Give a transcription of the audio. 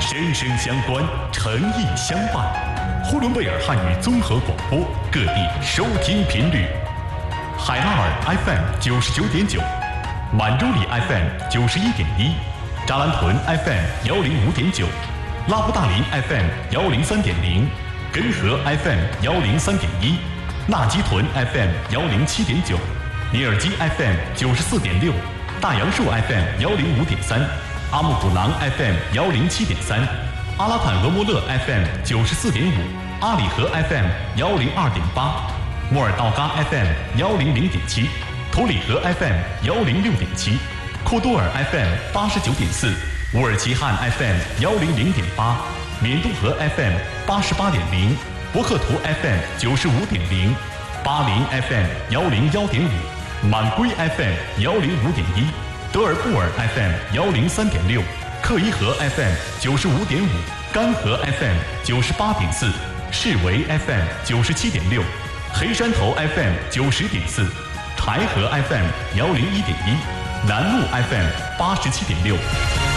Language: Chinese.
声声相关，诚意相伴。呼伦贝尔汉语综合广播，各地收听频率：海拉尔 FM 99.9，满洲里 FM 91.1，扎兰屯 FM 105.9，拉布大林 FM 103.0，根河 FM 103.1，纳基屯 FM 107.9，尼尔基 FM 94.6，大杨树 FM 105.3。阿木古囊 FM 107.3，阿拉坦俄莫勒 FM 94.5，阿里河 FM 102.8，莫尔道嘎 FM 100.7，图里河 FM 106.7，库多尔 FM 89.4，乌尔齐汉 FM 100.8，缅都河 FM 88.0，博克图 FM 95.0，巴林 FM 101.5，满归 FM 105.1。德尔布尔 FM 103.6，克伊河 FM 95.5，干河 FM 98.4，士维 FM 97.6，黑山头 FM 90.4，柴河 FM 101.1，南路 FM 87.6。